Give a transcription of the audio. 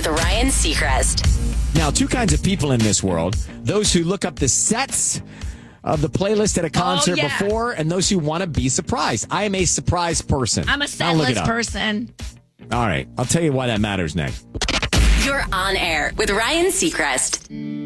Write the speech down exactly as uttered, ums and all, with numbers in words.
with Ryan Seacrest. Now, two kinds of people in this world. Those who look up the sets of the playlist at a concert oh, yeah. before, and those who want to be surprised. I am a surprise person. I'm a Now look it setlist up. person. All right. I'll tell you why that matters next. You're on air with Ryan Seacrest.